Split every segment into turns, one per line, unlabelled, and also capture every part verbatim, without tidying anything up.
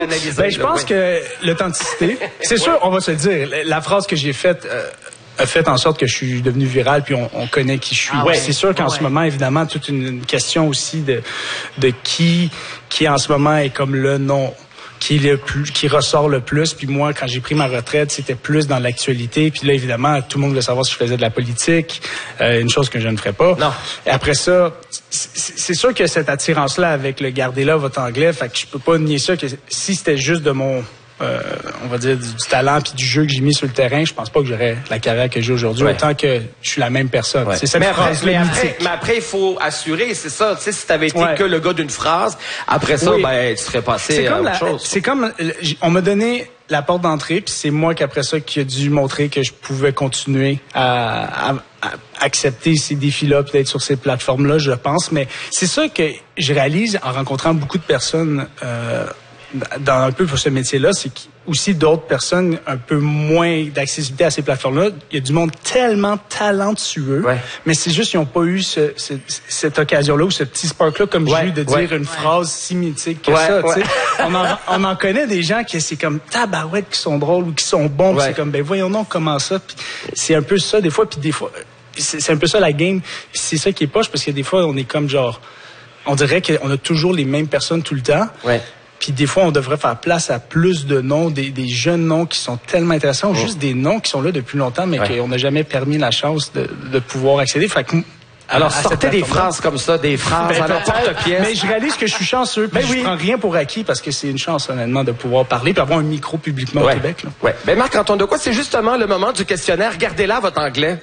Ben, je pense oui. que l'authenticité, c'est sûr, on va se le dire, la phrase que j'ai faite euh, a fait en sorte que je suis devenu viral, puis on, on connaît qui je suis. Ah ouais. C'est sûr qu'en ouais. ce moment, évidemment, toute une, une question aussi de, de qui, qui en ce moment est comme le nom. Qui, le plus, qui ressort le plus. Puis moi, quand j'ai pris ma retraite, c'était plus dans l'actualité. Puis là, évidemment, tout le monde voulait savoir si je faisais de la politique, euh, une chose que je ne ferais pas.
Non.
Et après ça, c'est sûr que cette attirance-là avec le gardez-là votre anglais, fait que je peux pas nier ça, que si c'était juste de mon... Euh, on va dire, du, du talent puis du jeu que j'ai mis sur le terrain, je pense pas que j'aurais la carrière que j'ai aujourd'hui, ouais. autant que je suis la même personne. Ouais. C'est cette
mais après,
phrase
mais après, mais après, il faut assurer, c'est ça, tu sais, si t'avais été ouais. que le gars d'une phrase, après ça, oui. ben, tu serais passé à autre la, chose.
C'est comme, on m'a donné la porte d'entrée, puis c'est moi qu'après ça qui a dû montrer que je pouvais continuer à, à, à accepter ces défis-là, puis d'être sur ces plateformes-là, je pense. Mais c'est ça que je réalise en rencontrant beaucoup de personnes, euh, dans un peu pour ce métier-là, c'est aussi d'autres personnes un peu moins d'accessibilité à ces plateformes-là. Il y a du monde tellement talentueux, ouais. mais c'est juste qu'ils n'ont pas eu ce, ce, cette occasion-là ou ce petit spark-là, comme ouais. j'ai eu, de dire ouais. une ouais. phrase si mythique que ouais. ça. Ouais. on, en, on en connaît des gens qui c'est comme tabarouette, qui sont drôles ou qui sont bons. Ouais. C'est comme, ben voyons donc comment ça. Puis c'est un peu ça des fois, puis des fois, c'est, c'est un peu ça la game. Puis c'est ça qui est poche, parce que des fois, on est comme genre, on dirait qu'on a toujours les mêmes personnes tout le temps. Ouais. Puis des fois, on devrait faire place à plus de noms, des, des jeunes noms qui sont tellement intéressants, ou juste des noms qui sont là depuis longtemps, mais ouais. qu'on n'a jamais permis la chance de, de pouvoir accéder. Fait que,
alors, sortez des phrases comme ça, des phrases ben, à l'emporte-pièce.
Mais je réalise que je suis chanceux, puis ben je oui. prends rien pour acquis, parce que c'est une chance, honnêtement, de pouvoir parler, puis avoir un micro publiquement
ouais.
au Québec. Là.
Ouais. Ben Marc-Antoine Decoy, c'est justement le moment du questionnaire. Gardez-là votre anglais.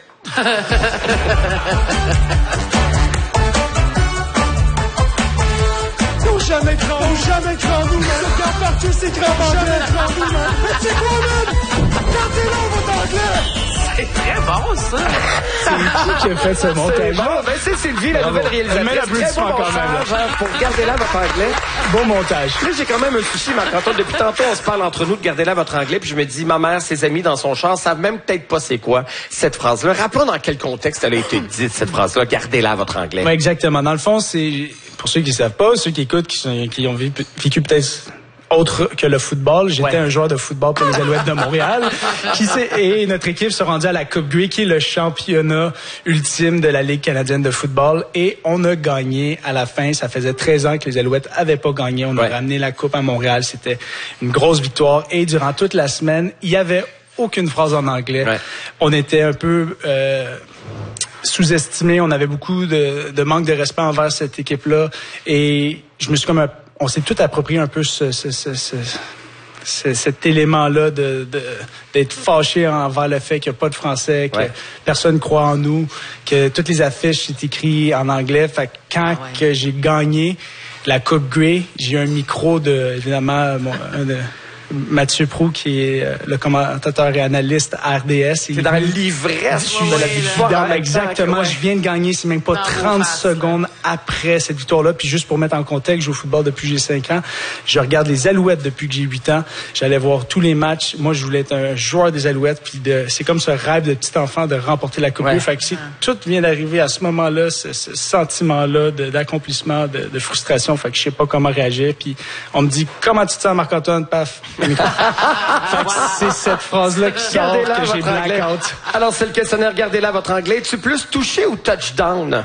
Jamais grand, jamais grand nous, regarde partout, c'est grand, jamais grand nous, mais c'est quoi, man? Gardez-là votre anglais!
C'est très bon, ça!
C'est qui qui a fait ce montage?
Bon, ben c'est Sylvie, la nouvelle réalisatrice.
Très bon
montage, hein, pour garder là votre anglais.
Bon montage.
Là, j'ai quand même un souci, Marc-Antoine. Depuis tantôt, on se parle entre nous de garder là votre anglais, puis je me dis, ma mère, ses amis dans son char savent même peut-être pas c'est quoi cette phrase-là. Rappelons dans quel contexte elle a été dite, cette phrase-là, gardez là votre anglais.
Oui, exactement. Dans le fond, c'est... Pour ceux qui ne savent pas, ceux qui écoutent, qui, sont, qui ont vécu, vécu peut-être autre que le football, j'étais ouais. un joueur de football pour les Alouettes de Montréal. qui et notre équipe s'est rendue à la Coupe Grey, qui est le championnat ultime de la Ligue canadienne de football. Et on a gagné à la fin. Ça faisait treize ans que les Alouettes n'avaient pas gagné. On ouais. a ramené la Coupe à Montréal. C'était une grosse victoire. Et durant toute la semaine, il y avait aucune phrase en anglais. Ouais. On était un peu... Euh, sous-estimé, on avait beaucoup de, de manque de respect envers cette équipe-là, et je me suis comme un, on s'est tout approprié un peu ce, ce, ce, ce, ce cet élément-là de, de d'être fâché envers le fait qu'il n'y a pas de français, que ouais. personne croit en nous, que toutes les affiches sont écrites en anglais. Fait que quand ah ouais. que j'ai gagné la Coupe Grey, j'ai eu un micro de, évidemment, mon, un de Mathieu Proulx, qui est euh, le commentateur et analyste à R D S.
C'est dans l'ivresse
de la victoire. Exactement. Je viens de gagner, c'est même pas non, trente secondes après cette victoire-là. Puis juste pour mettre en contexte, je joue au football depuis que j'ai cinq ans. Je regarde les Alouettes depuis que j'ai huit ans. J'allais voir tous les matchs. Moi, je voulais être un joueur des Alouettes. Puis de, c'est comme ce rêve de petit enfant de remporter la Coupe. Ouais. Fait que c'est, tout vient d'arriver à ce moment-là, ce, ce sentiment-là de, d'accomplissement, de, de frustration. Fait que je sais pas comment réagir. Puis on me dit, comment tu te sens, Marc-Antoine? Paf. Fait que c'est cette phrase-là qui sort que j'ai blackout.
Alors, c'est le questionnaire, gardez-là votre anglais. Tu plus touché ou touchdown?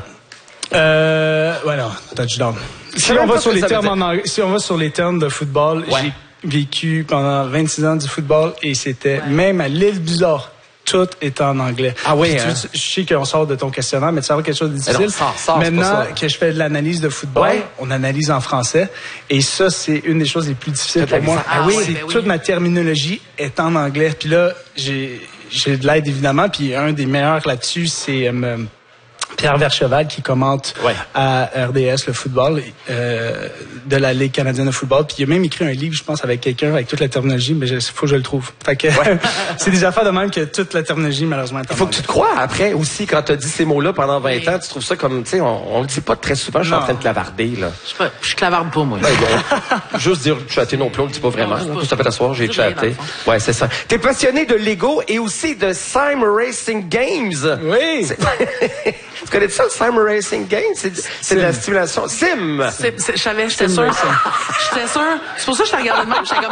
Euh, ouais, non, touchdown. Si on va sur les termes en anglais, si on va sur les termes de football, ouais. j'ai vécu pendant vingt-six ans du football et c'était ouais. même à l'île Bizarre. Tout est en anglais.
Ah oui,
hein? tu, je sais qu'on sort de ton questionnaire, mais tu sais quelque chose de difficile.
Non, sors, sors,
maintenant que je fais de l'analyse de football, ouais. on analyse en français. Et ça, c'est une des choses les plus difficiles pour moi.
Ah oui,
c'est
ben
toute
oui.
ma terminologie est en anglais. Puis là, j'ai, j'ai de l'aide évidemment. Puis un des meilleurs là-dessus, c'est euh, Pierre Vercheval qui commente ouais. à R D S le football euh, de la Ligue canadienne de football. Puis il a même écrit un livre, je pense, avec quelqu'un, avec toute la terminologie, mais il faut que je le trouve. Fait que ouais. c'est des affaires de même que toute la terminologie, malheureusement, est en
Il faut que tu te crois après aussi, quand tu as dit ces mots-là pendant vingt oui. ans, tu trouves ça comme, tu sais, on, on le dit pas très souvent, je suis en train de clavarder, là.
Je, pas, je clavarde pas, moi.
Ouais, bon, juste dire chatter non plus, on le dit pas vraiment. Non, tout à fait t'asseoir, j'ai chatté. Ouais, c'est ça. T'es passionné de Lego et aussi de Sim Racing Games.
Oui.
Tu connais ça, le Sim Racing Game? C'est, c'est de la stimulation. Sim!
C'est- c'est- Je savais, j'étais sûre. J'étais sûre. C'est pour ça que je te regardais de même. J'étais comme,